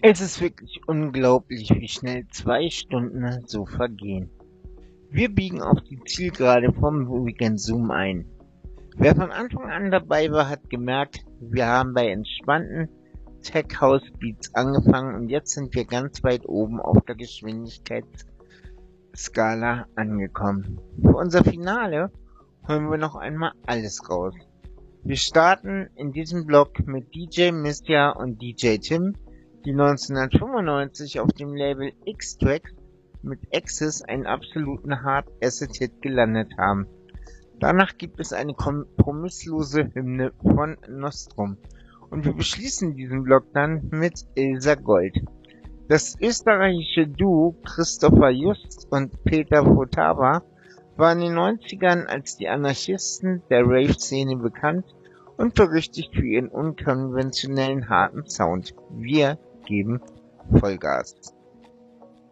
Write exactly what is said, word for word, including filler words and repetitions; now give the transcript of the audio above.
Es ist wirklich unglaublich, wie schnell zwei Stunden so vergehen. Wir biegen auf die Zielgerade vom Weekend Zoom ein. Wer von Anfang an dabei war, hat gemerkt, wir haben bei entspannten Tech House Beats angefangen und jetzt sind wir ganz weit oben auf der Geschwindigkeitsskala angekommen. Für unser Finale holen wir noch einmal alles raus. Wir starten in diesem Blog mit D J Mistia und D J Tim, die neunzehnhundertfünfundneunzig auf dem Label X-Track mit Access einen absoluten Hard-Acid-Hit gelandet haben. Danach gibt es eine kompromisslose Hymne von Nostrum. Und wir beschließen diesen Blog dann mit Ilsa Gold. Das österreichische Duo Christopher Just und Peter Votava war in den neunzigern als die Anarchisten der Rave-Szene bekannt und berüchtigt für ihren unkonventionellen harten Sound. Wir geben Vollgas.